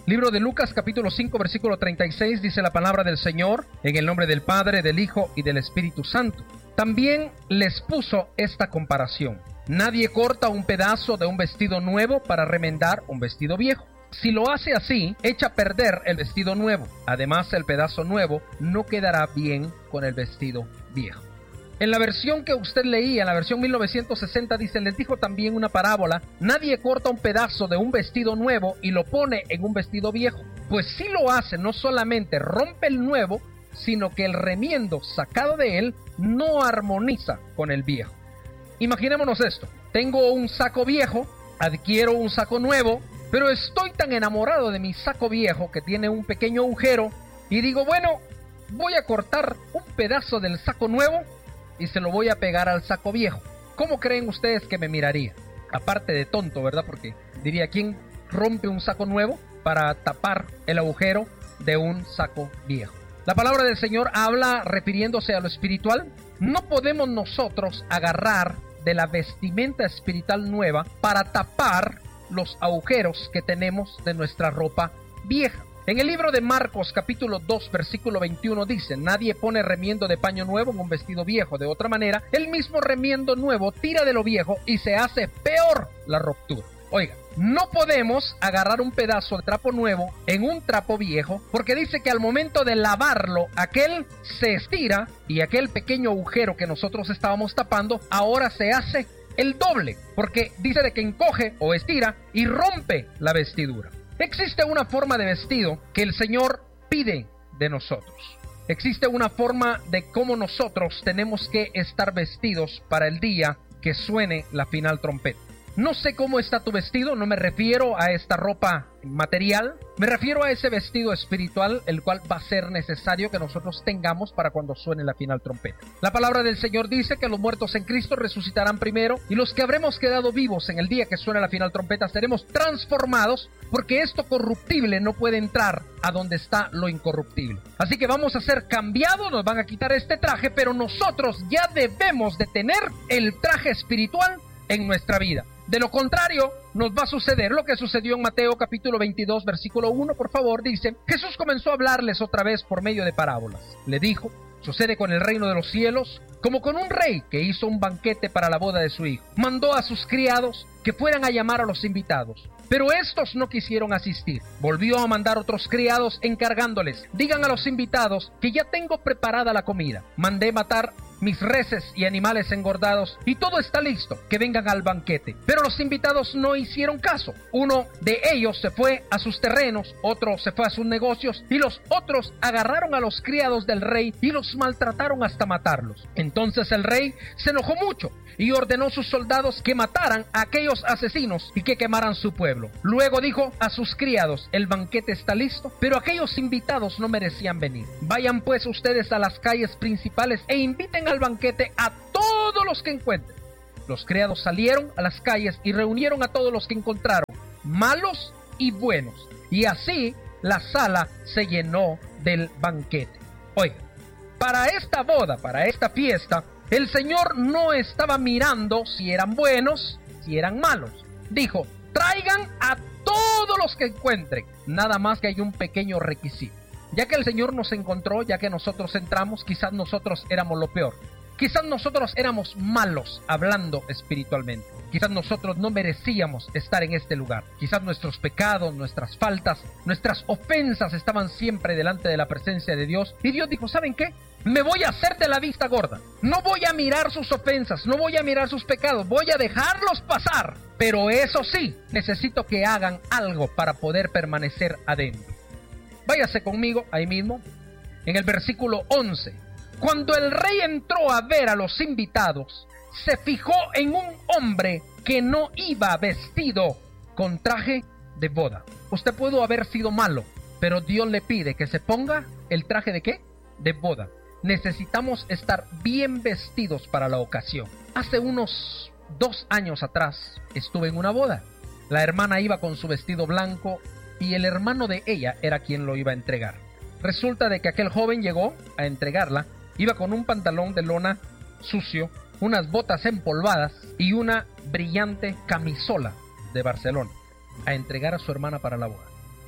Libro de Lucas, capítulo 5, versículo 36, dice la palabra del Señor, en el nombre del Padre, del Hijo y del Espíritu Santo. También les puso esta comparación: nadie corta un pedazo de un vestido nuevo para remendar un vestido viejo. Si lo hace así, echa a perder el vestido nuevo. Además, el pedazo nuevo no quedará bien con el vestido viejo. En la versión que usted leía, en la versión 1960, dice: les dijo también una parábola: nadie corta un pedazo de un vestido nuevo y lo pone en un vestido viejo. Pues si lo hace, no solamente rompe el nuevo, sino que el remiendo sacado de él no armoniza con el viejo. Imaginémonos esto: tengo un saco viejo, adquiero un saco nuevo, pero estoy tan enamorado de mi saco viejo que tiene un pequeño agujero y digo, bueno, voy a cortar un pedazo del saco nuevo y se lo voy a pegar al saco viejo. ¿Cómo creen ustedes que me miraría? Aparte de tonto, ¿verdad? Porque diría, ¿quién rompe un saco nuevo para tapar el agujero de un saco viejo? La palabra del Señor habla refiriéndose a lo espiritual. No podemos nosotros agarrar de la vestimenta espiritual nueva para tapar los agujeros que tenemos de nuestra ropa vieja. En el libro de Marcos, capítulo 2, versículo 21, dice: nadie pone remiendo de paño nuevo en un vestido viejo. De otra manera, el mismo remiendo nuevo tira de lo viejo y se hace peor la ruptura. Oiga, no podemos agarrar un pedazo de trapo nuevo en un trapo viejo, porque dice que al momento de lavarlo, aquel se estira y aquel pequeño agujero que nosotros estábamos tapando ahora se hace el doble, porque dice de que encoge o estira y rompe la vestidura. Existe una forma de vestido que el Señor pide de nosotros. Existe una forma de cómo nosotros tenemos que estar vestidos para el día que suene la final trompeta. No sé cómo está tu vestido, no me refiero a esta ropa material, me refiero a ese vestido espiritual, el cual va a ser necesario que nosotros tengamos para cuando suene la final trompeta. La palabra del Señor dice que los muertos en Cristo resucitarán primero, y los que habremos quedado vivos en el día que suene la final trompeta seremos transformados, porque esto corruptible no puede entrar a donde está lo incorruptible. Así que vamos a ser cambiados, nos van a quitar este traje, pero nosotros ya debemos de tener el traje espiritual en nuestra vida. De lo contrario, nos va a suceder lo que sucedió en Mateo capítulo 22, versículo 1, por favor, dice: Jesús comenzó a hablarles otra vez por medio de parábolas. Le dijo: sucede con el reino de los cielos como con un rey que hizo un banquete para la boda de su hijo. Mandó a sus criados que fueran a llamar a los invitados, pero estos no quisieron asistir. Volvió a mandar otros criados encargándoles: digan a los invitados que ya tengo preparada la comida. Mandé matar mis reses y animales engordados y todo está listo, que vengan al banquete. Pero los invitados no hicieron caso. Uno de ellos se fue a sus terrenos, otro se fue a sus negocios y los otros agarraron a los criados del rey y los maltrataron hasta matarlos. Entonces el rey se enojó mucho y ordenó a sus soldados que mataran a aquellos asesinos y que quemaran su pueblo. Luego dijo a sus criados: el banquete está listo, pero aquellos invitados no merecían venir. Vayan pues ustedes a las calles principales e inviten al banquete a todos los que encuentren. Los criados salieron a las calles y reunieron a todos los que encontraron, malos y buenos, y así la sala se llenó del banquete. Oiga, para esta boda, para esta fiesta, el Señor no estaba mirando si eran buenos, si eran malos. Dijo: traigan a todos los que encuentren. Nada más que hay un pequeño requisito. Ya que el Señor nos encontró, ya que nosotros entramos, quizás nosotros éramos lo peor. Quizás nosotros éramos malos hablando espiritualmente. Quizás nosotros no merecíamos estar en este lugar. Quizás nuestros pecados, nuestras faltas, nuestras ofensas estaban siempre delante de la presencia de Dios. Y Dios dijo: ¿saben qué? Me voy a hacer de la vista gorda. No voy a mirar sus ofensas, no voy a mirar sus pecados, voy a dejarlos pasar. Pero eso sí, necesito que hagan algo para poder permanecer adentro. Váyase conmigo ahí mismo, en el versículo 11. Cuando el rey entró a ver a los invitados, se fijó en un hombre que no iba vestido con traje de boda. Usted pudo haber sido malo, pero Dios le pide que se ponga el traje ¿de qué? De boda. Necesitamos estar bien vestidos para la ocasión. Hace unos 2 años atrás estuve en una boda. La hermana iba con su vestido blanco y el hermano de ella era quien lo iba a entregar. Resulta de que aquel joven llegó a entregarla, iba con un pantalón de lona sucio, unas botas empolvadas y una brillante camisola de Barcelona, a entregar a su hermana para la boda.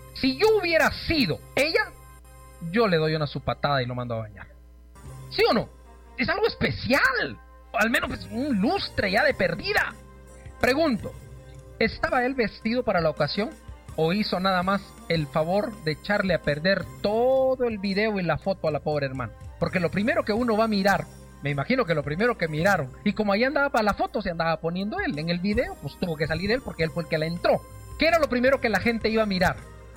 Si yo hubiera sido ella, yo le doy una su patada y lo mando a bañar. ¿Sí o no? Es algo especial. O al menos pues, un lustre ya de perdida. Pregunto, ¿estaba él vestido para la ocasión? ¿O hizo nada más el favor de echarle a perder todo el video y la foto a la pobre hermana? Porque lo primero que uno va a mirar, me imagino que lo primero que miraron, y como ahí andaba para la foto, se andaba poniendo él. En el video, pues tuvo que salir él porque él fue el que la entró. ¿Qué era lo primero que la gente iba a mirar?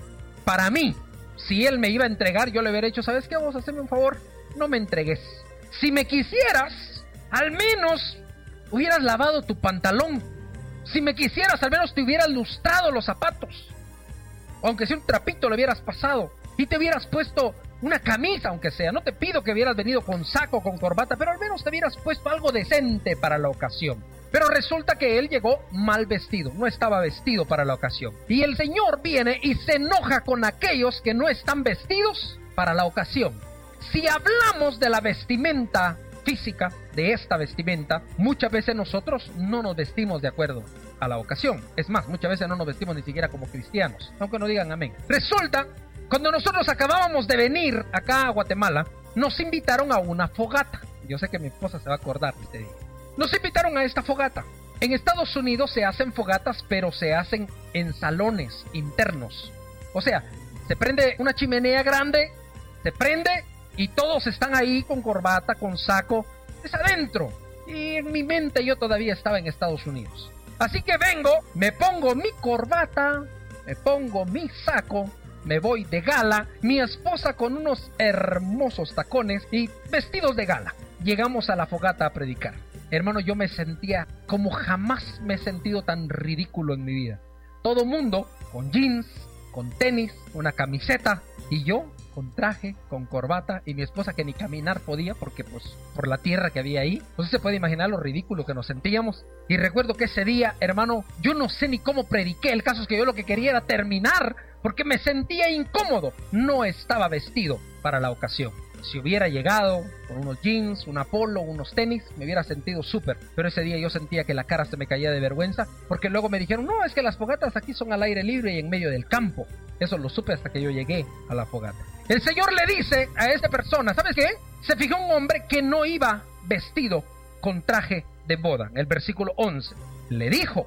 Para mí, si él me iba a entregar, yo le hubiera dicho, ¿sabes qué? Vos haceme un favor, no me entregues. Si me quisieras, al menos hubieras lavado tu pantalón. Si me quisieras, al menos te hubieras lustrado los zapatos. Aunque sea un trapito le hubieras pasado. Y te hubieras puesto una camisa, aunque sea. No te pido que hubieras venido con saco, con corbata, pero al menos te hubieras puesto algo decente para la ocasión. Pero resulta que él llegó mal vestido, no estaba vestido para la ocasión. Y el Señor viene y se enoja con aquellos que no están vestidos para la ocasión. Si hablamos de la vestimenta física, de esta vestimenta, muchas veces nosotros no nos vestimos de acuerdo a la ocasión. Es más, muchas veces no nos vestimos ni siquiera como cristianos, aunque no digan amén. Resulta, cuando nosotros acabábamos de venir acá a Guatemala, nos invitaron a una fogata. Yo sé que mi esposa se va a acordar de este día. Nos invitaron a esta fogata. En Estados Unidos se hacen fogatas, pero se hacen en salones internos. O sea, se prende una chimenea grande, se prende y todos están ahí con corbata, con saco. Es adentro. Y en mi mente yo todavía estaba en Estados Unidos. Así que vengo, me pongo mi corbata, me pongo mi saco, me voy de gala, mi esposa con unos hermosos tacones y vestidos de gala. Llegamos a la fogata a predicar. Hermano, yo me sentía como jamás me he sentido tan ridículo en mi vida. Todo mundo con jeans, con tenis, una camiseta y yo con traje, con corbata y mi esposa que ni caminar podía porque pues por la tierra que había ahí. Pues se puede imaginar lo ridículo que nos sentíamos. Y recuerdo que ese día, hermano, yo no sé ni cómo prediqué. El caso es que yo lo que quería era terminar porque me sentía incómodo. No estaba vestido para la ocasión. Si hubiera llegado con unos jeans, una polo, unos tenis, me hubiera sentido súper. Pero ese día yo sentía que la cara se me caía de vergüenza, porque luego me dijeron, no, es que las fogatas aquí son al aire libre y en medio del campo. Eso lo supe hasta que yo llegué a la fogata. El Señor le dice a esta persona, ¿sabes qué? Se fijó un hombre que no iba vestido con traje de boda. En el versículo 11, le dijo,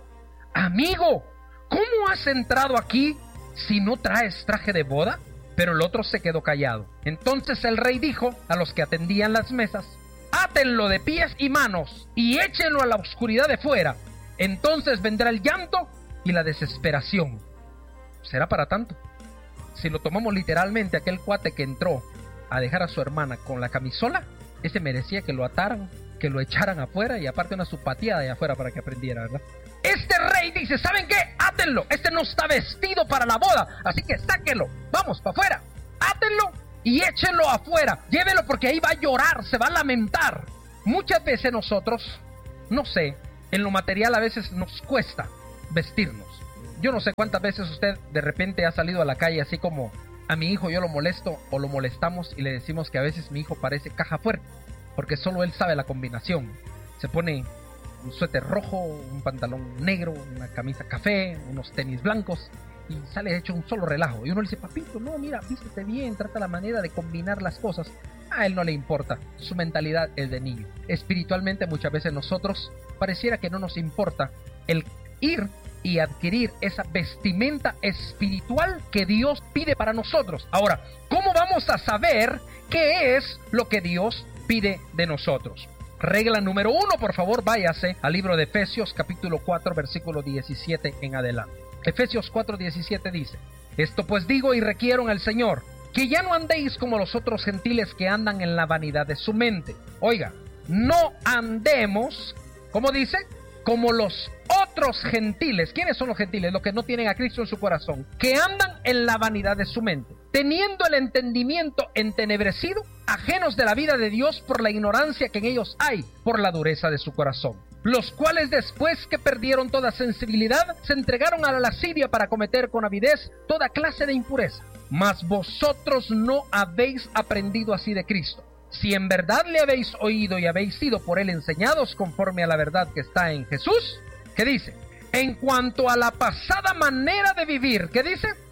amigo, ¿cómo has entrado aquí si no traes traje de boda? Pero el otro se quedó callado. Entonces el rey dijo a los que atendían las mesas, átenlo de pies y manos y échenlo a la oscuridad de fuera. Entonces vendrá el llanto y la desesperación. ¿Será para tanto? Si lo tomamos literalmente, aquel cuate que entró a dejar a su hermana con la camisola, ese merecía que lo ataran, que lo echaran afuera y aparte una supateada de afuera para que aprendiera, ¿verdad? Este rey dice, ¿saben qué? Átenlo, este no está vestido para la boda, así que sáquenlo, vamos, para afuera, átenlo y échenlo afuera, llévelo porque ahí va a llorar, se va a lamentar. Muchas veces nosotros, no sé, en lo material a veces nos cuesta vestirnos. Yo no sé cuántas veces usted de repente ha salido a la calle así como a mi hijo yo lo molesto o lo molestamos y le decimos que a veces mi hijo parece caja fuerte, porque solo él sabe la combinación. Se pone un suéter rojo, un pantalón negro, una camisa café, unos tenis blancos y sale hecho un solo relajo. Y uno le dice, papito, no, mira, vístete bien, trata la manera de combinar las cosas. A él no le importa, su mentalidad es de niño. Espiritualmente muchas veces nosotros pareciera que no nos importa el ir y adquirir esa vestimenta espiritual que Dios pide para nosotros. Ahora, ¿cómo vamos a saber qué es lo que Dios pide de nosotros? Regla número 1, por favor, váyase al libro de Efesios, capítulo 4, versículo 17 en adelante. Efesios 4, 17 dice, esto pues digo y requiero en el Señor, que ya no andéis como los otros gentiles que andan en la vanidad de su mente. Oiga, no andemos, ¿cómo dice? Como los otros gentiles. ¿Quiénes son los gentiles? Los que no tienen a Cristo en su corazón, que andan en la vanidad de su mente, teniendo el entendimiento entenebrecido, ajenos de la vida de Dios por la ignorancia que en ellos hay, por la dureza de su corazón, los cuales después que perdieron toda sensibilidad, se entregaron a la lascivia para cometer con avidez toda clase de impureza. Mas vosotros no habéis aprendido así de Cristo. Si en verdad le habéis oído y habéis sido por él enseñados conforme a la verdad que está en Jesús, ¿qué dice? En cuanto a la pasada manera de vivir, ¿qué dice?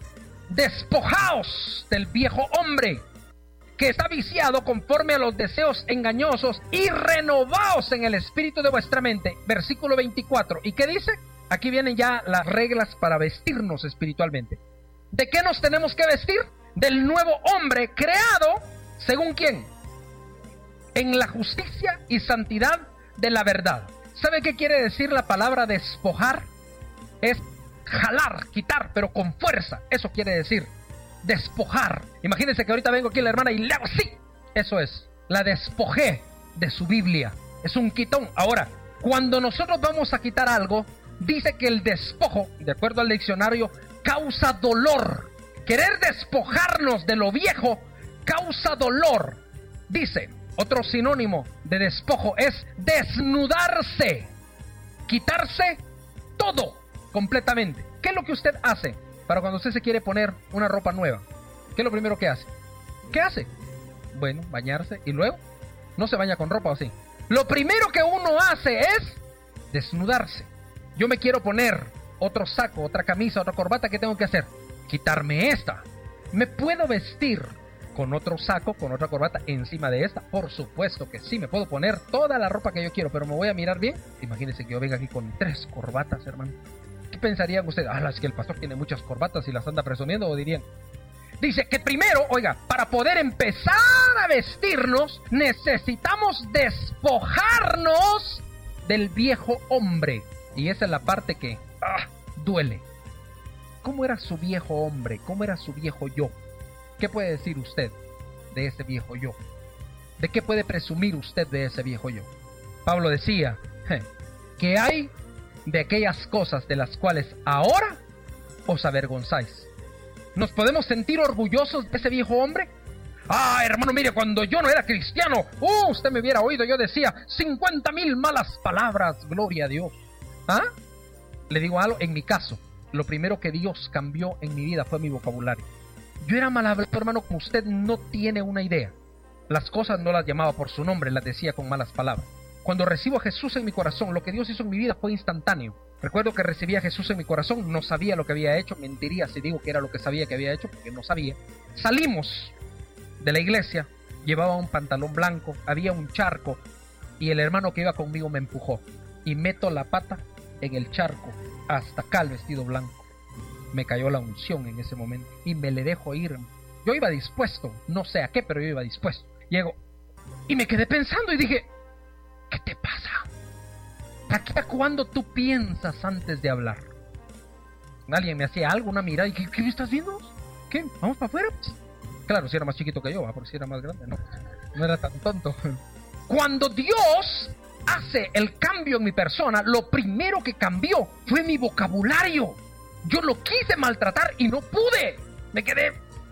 despojaos del viejo hombre que está viciado conforme a los deseos engañosos y renovaos en el espíritu de vuestra mente. Versículo 24. ¿Y qué dice? Aquí vienen ya las reglas para vestirnos espiritualmente. ¿De qué nos tenemos que vestir? Del nuevo hombre creado, ¿según quién? En la justicia y santidad de la verdad. ¿Sabe qué quiere decir la palabra despojar? Es jalar, quitar, pero con fuerza. Eso quiere decir despojar. Imagínense que ahorita vengo aquí a la hermana y le hago así. Eso es, la despojé de su Biblia. Es un quitón. Ahora, cuando nosotros vamos a quitar algo, dice que el despojo, de acuerdo al diccionario, causa dolor. Querer despojarnos de lo viejo causa dolor. Dice, otro sinónimo de despojo es desnudarse, quitarse todo completamente. ¿Qué es lo que usted hace para cuando usted se quiere poner una ropa nueva? ¿Qué es lo primero que hace? ¿Qué hace? Bueno, bañarse y luego no se baña con ropa o sí. Lo primero que uno hace es desnudarse. Yo me quiero poner otro saco, otra camisa, otra corbata. ¿Qué tengo que hacer? Quitarme esta. ¿Me puedo vestir con otro saco, con otra corbata encima de esta? Por supuesto que sí, me puedo poner toda la ropa que yo quiero, pero ¿me voy a mirar bien? Imagínense que yo venga aquí con 3 corbatas, hermano. ¿Qué pensarían ustedes? Es que el pastor tiene muchas corbatas y las anda presumiendo, o dirían. Dice que primero, oiga, para poder empezar a vestirnos, necesitamos despojarnos del viejo hombre. Y esa es la parte que duele. ¿Cómo era su viejo hombre? ¿Cómo era su viejo yo? ¿Qué puede decir usted de ese viejo yo? ¿De qué puede presumir usted de ese viejo yo? Pablo decía que hay de aquellas cosas de las cuales ahora os avergonzáis. ¿Nos podemos sentir orgullosos de ese viejo hombre? Hermano, mire, cuando yo no era cristiano, usted me hubiera oído, yo decía 50,000 malas palabras, gloria a Dios. Le digo algo, en mi caso, lo primero que Dios cambió en mi vida fue mi vocabulario. Yo era mal hablado, hermano, como usted no tiene una idea. Las cosas no las llamaba por su nombre, las decía con malas palabras. Cuando recibo a Jesús en mi corazón, lo que Dios hizo en mi vida fue instantáneo. Recuerdo que recibí a Jesús en mi corazón, no sabía lo que había hecho, mentiría si digo que era lo que sabía que había hecho, porque no sabía. Salimos de la iglesia, llevaba un pantalón blanco, había un charco, y el hermano que iba conmigo me empujó, y meto la pata en el charco, hasta acá el vestido blanco. Me cayó la unción en ese momento, y me le dejo ir. Yo iba dispuesto, no sé a qué, pero yo iba dispuesto. Llego, y me quedé pensando, y dije, ¿qué te pasa? ¿Hasta cuándo tú piensas antes de hablar? Alguien me hacía algo, una mirada, y ¿qué estás viendo? ¿Qué? ¿Vamos para afuera? Claro, si era más chiquito que yo, porque si era más grande, no era tan tonto. Cuando Dios hace el cambio en mi persona, lo primero que cambió fue mi vocabulario. Yo lo quise maltratar y no pude. Me quedé...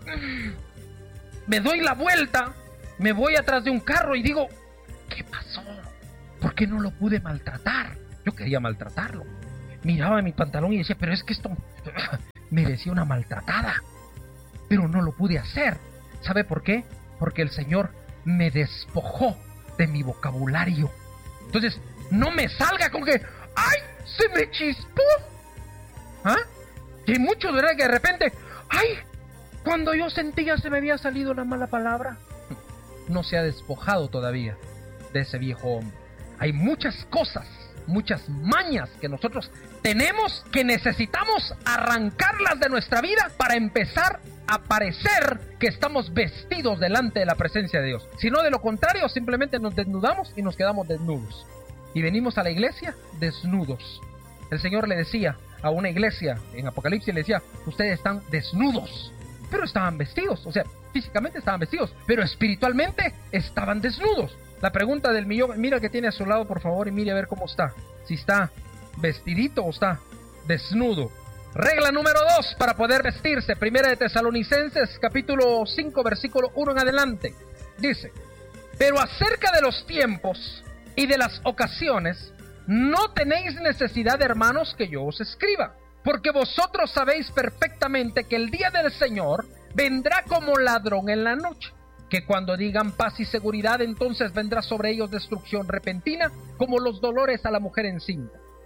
Me doy la vuelta, me voy atrás de un carro y digo, ¿qué pasó? ¿Por qué no lo pude maltratar? Yo quería maltratarlo. Miraba mi pantalón y decía, pero es que esto merecía una maltratada. Pero no lo pude hacer. ¿Sabe por qué? Porque el Señor me despojó de mi vocabulario. Entonces, no me salga con que ¡ay! ¡Se me chispó! Y hay muchos, ¿verdad? Que de repente ¡ay! Cuando yo sentía se me había salido la mala palabra. No se ha despojado todavía de ese viejo hombre. Hay muchas cosas, muchas mañas que nosotros tenemos que necesitamos arrancarlas de nuestra vida para empezar a parecer que estamos vestidos delante de la presencia de Dios. Si no, de lo contrario, simplemente nos desnudamos y nos quedamos desnudos. Y venimos a la iglesia desnudos. El Señor le decía a una iglesia en Apocalipsis, le decía, ustedes están desnudos, pero estaban vestidos, o sea, físicamente estaban vestidos, pero espiritualmente estaban desnudos. La pregunta del millón, mira el que tiene a su lado, por favor, y mire a ver cómo está. Si está vestidito o está desnudo. Regla número 2 para poder vestirse. Primera de Tesalonicenses, capítulo 5, versículo 1 en adelante. Dice, pero acerca de los tiempos y de las ocasiones, no tenéis necesidad, hermanos, que yo os escriba. Porque vosotros sabéis perfectamente que el día del Señor vendrá como ladrón en la noche. Que cuando digan paz y seguridad, entonces vendrá sobre ellos destrucción repentina, como los dolores a la mujer encinta.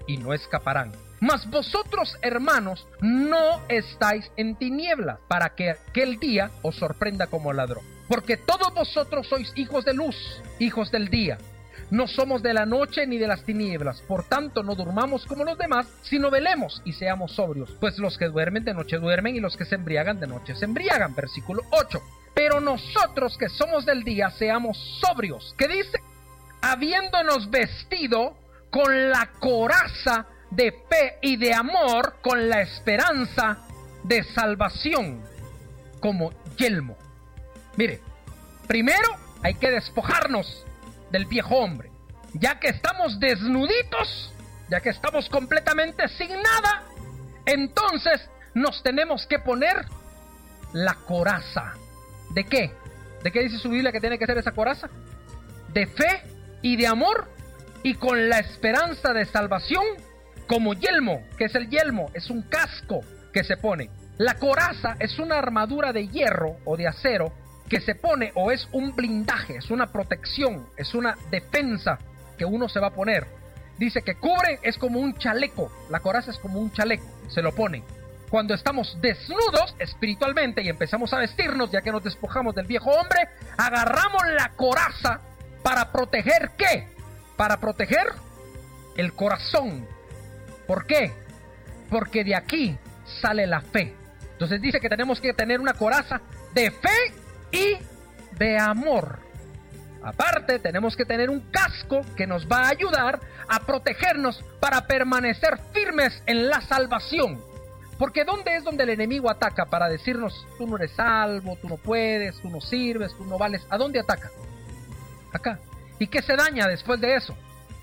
y no escaparán. Mas vosotros, hermanos, no estáis en tinieblas, para que aquel día os sorprenda como ladrón. Porque todos vosotros sois hijos de luz, hijos del día. No somos de la noche ni de las tinieblas. Por tanto, no durmamos como los demás, sino velemos y seamos sobrios. Pues los que duermen de noche duermen, y los que se embriagan de noche se embriagan. Versículo 8. Pero nosotros que somos del día, seamos sobrios. ¿Qué dice? Habiéndonos vestido con la coraza de fe y de amor, con la esperanza de salvación como yelmo. Mire, primero hay que despojarnos del viejo hombre. Ya que estamos desnuditos, ya que estamos completamente sin nada, entonces nos tenemos que poner la coraza. ¿De qué? ¿De qué dice su Biblia que tiene que ser esa coraza? De fe y de amor, y con la esperanza de salvación como yelmo. ¿Qué es el yelmo? Es un casco que se pone. La coraza es una armadura de hierro o de acero que se pone, o es un blindaje, es una protección, es una defensa que uno se va a poner. Dice que cubre, es como un chaleco. La coraza es como un chaleco, se lo pone. Cuando estamos desnudos espiritualmente y empezamos a vestirnos, ya que nos despojamos del viejo hombre, agarramos la coraza para proteger ¿qué? Para proteger el corazón. ¿Por qué? Porque de aquí sale la fe. Entonces dice que tenemos que tener una coraza de fe y de amor. Aparte, tenemos que tener un casco que nos va a ayudar a protegernos para permanecer firmes en la salvación. Porque ¿dónde es donde el enemigo ataca para decirnos, tú no eres salvo, tú no puedes, tú no sirves, tú no vales? ¿A dónde ataca? Acá. ¿Y qué se daña después de eso?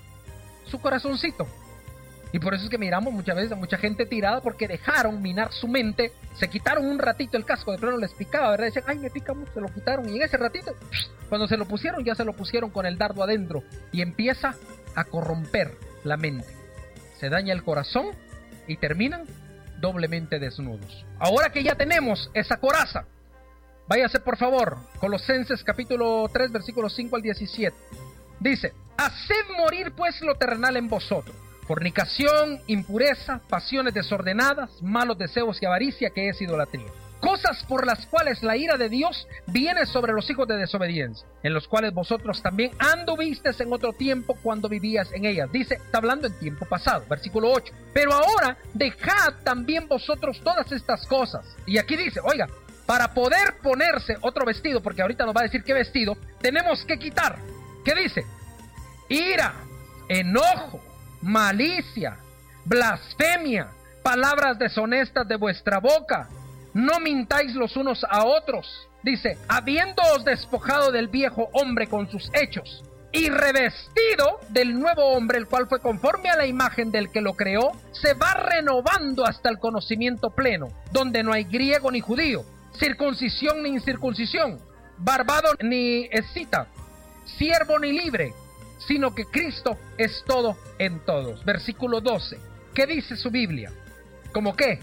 Su corazoncito. Y por eso es que miramos muchas veces a mucha gente tirada porque dejaron minar su mente, se quitaron un ratito el casco, de pronto les picaba, ¿verdad? Decían, ay, me pica mucho, se lo quitaron, y en ese ratito, cuando se lo pusieron, ya se lo pusieron con el dardo adentro, y empieza a corromper la mente. Se daña el corazón y terminan doblemente desnudos. Ahora que ya tenemos esa coraza, váyase por favor, Colosenses capítulo 3, versículos 5 al 17. Dice, haced morir pues lo terrenal en vosotros: fornicación, impureza, pasiones desordenadas, malos deseos y avaricia, que es idolatría. Cosas por las cuales la ira de Dios viene sobre los hijos de desobediencia, en los cuales vosotros también anduvisteis en otro tiempo cuando vivías en ellas. Dice, está hablando en tiempo pasado, versículo 8. Pero ahora dejad también vosotros todas estas cosas. Y aquí dice, oiga, para poder ponerse otro vestido, porque ahorita nos va a decir qué vestido, tenemos que quitar. ¿Qué dice? Ira, enojo, malicia, blasfemia, palabras deshonestas de vuestra boca. No mintáis los unos a otros. Dice, habiéndoos despojado del viejo hombre con sus hechos y revestido del nuevo hombre, el cual fue conforme a la imagen del que lo creó, se va renovando hasta el conocimiento pleno, donde no hay griego ni judío, circuncisión ni incircuncisión, barbado ni escita, siervo ni libre, sino que Cristo es todo en todos. Versículo 12. ¿Qué dice su Biblia? ¿Cómo qué?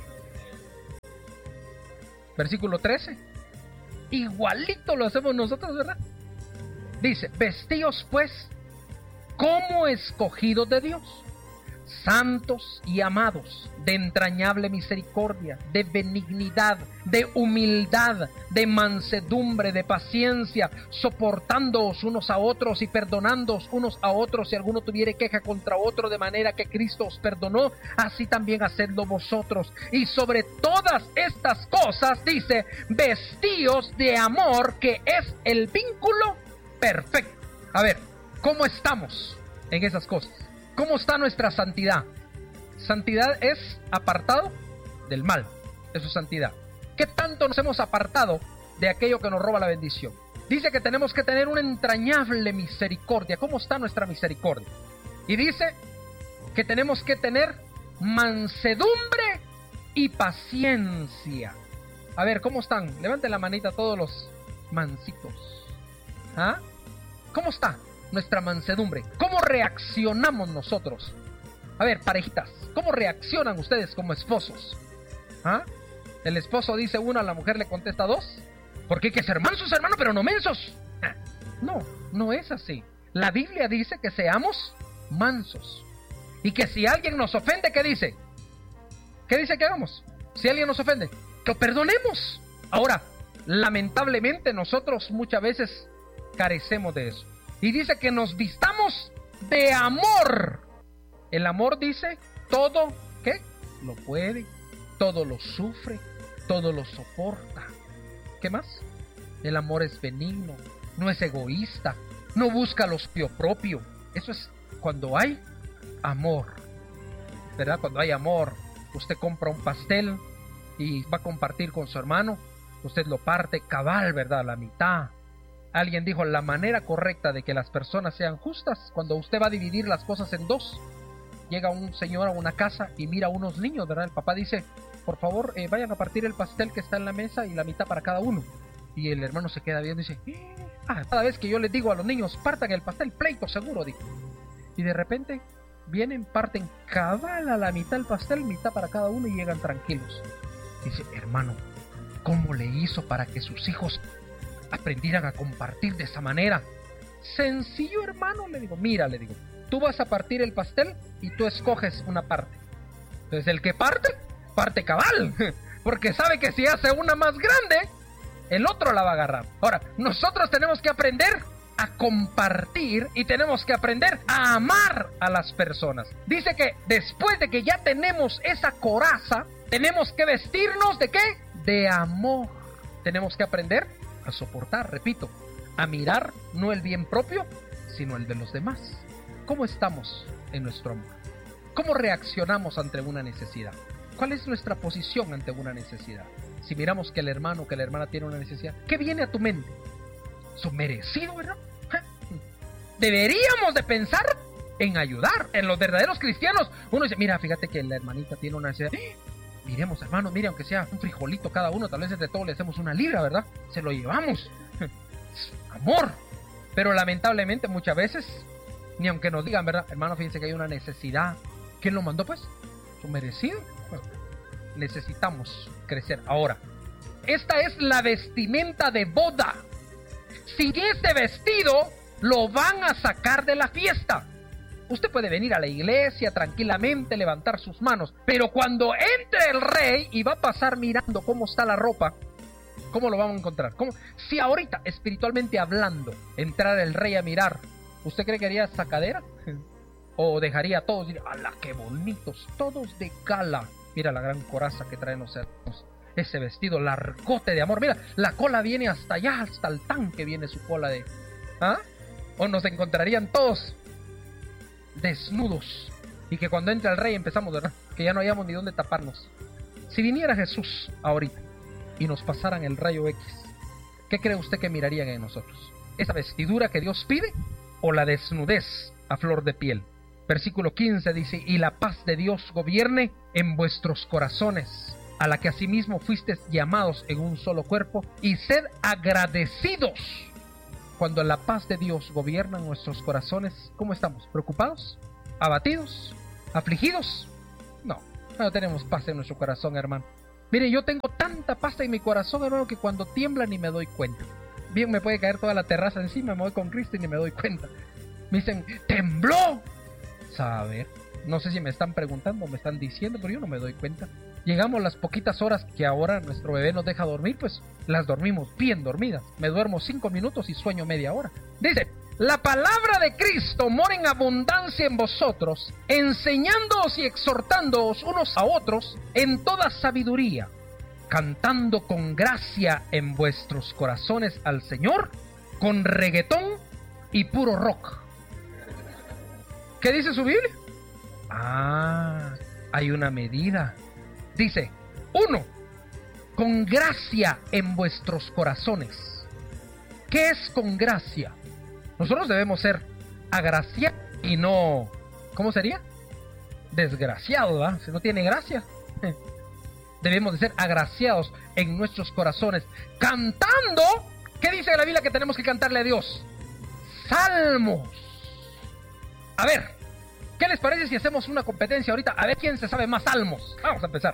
Versículo 13. Igualito lo hacemos nosotros, ¿verdad? Dice, vestíos pues como escogidos de Dios, santos y amados, de entrañable misericordia, de benignidad, de humildad, de mansedumbre, de paciencia, soportándoos unos a otros y perdonándoos unos a otros si alguno tuviere queja contra otro, de manera que Cristo os perdonó, así también hacedlo vosotros. Y sobre todas estas cosas, dice, vestíos de amor, que es el vínculo perfecto. A ver, ¿cómo estamos en esas cosas? ¿Cómo está nuestra santidad? Santidad es apartado del mal. Eso es santidad. ¿Qué tanto nos hemos apartado de aquello que nos roba la bendición? Dice que tenemos que tener una entrañable misericordia. ¿Cómo está nuestra misericordia? Y dice que tenemos que tener mansedumbre y paciencia. A ver, ¿cómo están? Levanten la manita todos los mansitos. ¿Ah? ¿Cómo está nuestra mansedumbre? ¿Cómo reaccionamos nosotros? A ver, parejitas, ¿cómo reaccionan ustedes como esposos? ¿Ah? El esposo dice una, la mujer le contesta dos. Porque hay que ser mansos, hermano, pero no mensos. No, no es así. La Biblia dice que seamos mansos. Y que si alguien nos ofende, ¿qué dice? ¿Qué dice que hagamos? Si alguien nos ofende, que lo perdonemos. Ahora, lamentablemente nosotros muchas veces carecemos de eso. Y dice que nos vistamos de amor. El amor dice todo, ¿qué? Lo puede, todo lo sufre, todo lo soporta. ¿Qué más? El amor es benigno, no es egoísta, no busca lo propio. Eso es cuando hay amor, ¿verdad? Cuando hay amor, usted compra un pastel y va a compartir con su hermano, usted lo parte cabal, ¿verdad? A la mitad. Alguien dijo, la manera correcta de que las personas sean justas, cuando usted va a dividir las cosas en dos. Llega un señor a una casa y mira a unos niños, ¿verdad? El papá dice, por favor, vayan a partir el pastel que está en la mesa y la mitad para cada uno. Y el hermano se queda viendo y dice, cada vez que yo les digo a los niños, partan el pastel, pleito seguro, dijo. Y de repente vienen, parten cabal a la mitad el pastel, mitad para cada uno y llegan tranquilos. Dice, hermano, ¿cómo le hizo para que sus hijos aprendieran a compartir de esa manera? Sencillo, hermano, le digo. Mira, le digo, tú vas a partir el pastel y tú escoges una parte. Entonces el que parte cabal, porque sabe que si hace una más grande, el otro la va a agarrar. Ahora, nosotros tenemos que aprender a compartir y tenemos que aprender a amar a las personas. Dice que después de que ya tenemos esa coraza, tenemos que vestirnos ¿de qué? De amor. Tenemos que aprender a soportar, repito, a mirar no el bien propio, sino el de los demás. ¿Cómo estamos en nuestro amor? ¿Cómo reaccionamos ante una necesidad? ¿Cuál es nuestra posición ante una necesidad? Si miramos que el hermano o que la hermana tiene una necesidad, ¿qué viene a tu mente? ¿Su merecido, verdad? Deberíamos de pensar en ayudar. En los verdaderos cristianos, uno dice, mira, fíjate que la hermanita tiene una necesidad. Miremos, hermano, mire, aunque sea un frijolito cada uno, tal vez entre todos le hacemos una libra, ¿verdad? Se lo llevamos. Amor. Pero lamentablemente muchas veces, ni aunque nos digan, ¿verdad? Hermano, fíjense que hay una necesidad. ¿Quién lo mandó, pues? ¿Su merecido? Bueno, necesitamos crecer. Ahora, esta es la vestimenta de boda. Sin este vestido, lo van a sacar de la fiesta. Usted puede venir a la iglesia tranquilamente, levantar sus manos, pero cuando entre el rey y va a pasar mirando cómo está la ropa, ¿cómo lo vamos a encontrar? ¿Cómo? Si ahorita, espiritualmente hablando, entrara el rey a mirar, ¿usted cree que haría sacadera? ¿O dejaría a todos? Diría, ¡ala, qué bonitos! Todos de gala. Mira la gran coraza que traen los hermanos. Ese vestido largote de amor. Mira, la cola viene hasta allá, hasta el tanque viene su cola de... ¿Ah? O nos encontrarían todos desnudos. Y que cuando entre el rey empezamos, ¿verdad? Que ya no hayamos ni dónde taparnos. Si viniera Jesús ahorita y nos pasaran el rayo X, ¿qué cree usted que mirarían en nosotros? ¿Esa vestidura que Dios pide o la desnudez a flor de piel? Versículo 15 dice, y la paz de Dios gobierne en vuestros corazones, a la que asimismo fuisteis llamados en un solo cuerpo, y sed agradecidos. Cuando la paz de Dios gobierna en nuestros corazones, ¿cómo estamos? ¿Preocupados? ¿Abatidos? ¿Afligidos? No tenemos paz en nuestro corazón, hermano. Mire, yo tengo tanta paz en mi corazón, hermano, que cuando tiembla ni me doy cuenta. Bien me puede caer toda la terraza encima, me voy con Cristo y ni me doy cuenta. Me dicen, ¡tembló! Saber, no sé si me están preguntando o me están diciendo, pero yo no me doy cuenta. Llegamos las poquitas horas que ahora nuestro bebé nos deja dormir, pues las dormimos bien dormidas. Me duermo 5 minutos y sueño media hora. Dice, la palabra de Cristo mora en abundancia en vosotros, enseñándoos y exhortándoos unos a otros en toda sabiduría, cantando con gracia en vuestros corazones al Señor, con reggaetón y puro rock. ¿Qué dice su Biblia? Hay una medida. Dice, 1, con gracia en vuestros corazones. ¿Qué es con gracia? Nosotros debemos ser agraciados y no, ¿cómo sería? Desgraciados, ¿verdad? Si no tiene gracia. Debemos de ser agraciados en nuestros corazones, cantando. ¿Qué dice la Biblia que tenemos que cantarle a Dios? Salmos. A ver, ¿qué les parece si hacemos una competencia ahorita? A ver quién se sabe más salmos. Vamos a empezar.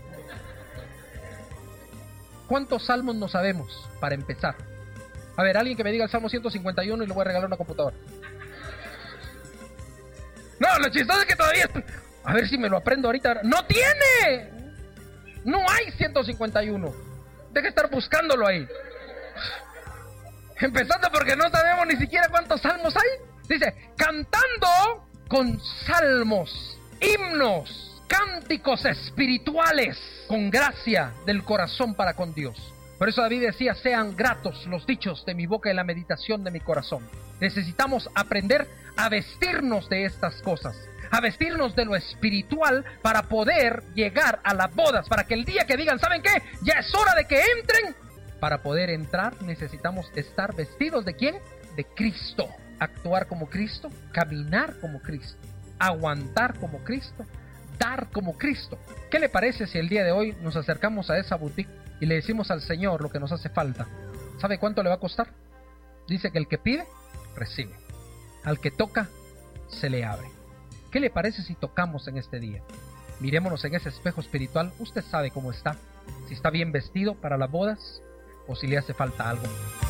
¿Cuántos salmos no sabemos para empezar? A ver, alguien que me diga el Salmo 151 y le voy a regalar una computadora. No, lo chistoso es que todavía... A ver si me lo aprendo ahorita. ¡No tiene! No hay 151. Deja de estar buscándolo ahí. Empezando porque no sabemos ni siquiera cuántos salmos hay. Dice, cantando con salmos, himnos, cánticos espirituales, con gracia del corazón para con Dios. Por eso David decía, sean gratos los dichos de mi boca y la meditación de mi corazón. Necesitamos aprender a vestirnos de estas cosas, a vestirnos de lo espiritual para poder llegar a las bodas, para que el día que digan, ¿saben qué? Ya es hora de que entren. Para poder entrar necesitamos estar vestidos ¿de quién? De Cristo. Actuar como Cristo, caminar como Cristo, aguantar como Cristo, dar como Cristo. ¿Qué le parece si el día de hoy nos acercamos a esa boutique y le decimos al Señor lo que nos hace falta? ¿Sabe cuánto le va a costar? Dice que el que pide, recibe. Al que toca, se le abre. ¿Qué le parece si tocamos en este día? Mirémonos en ese espejo espiritual. Usted sabe cómo está. Si está bien vestido para las bodas o si le hace falta algo.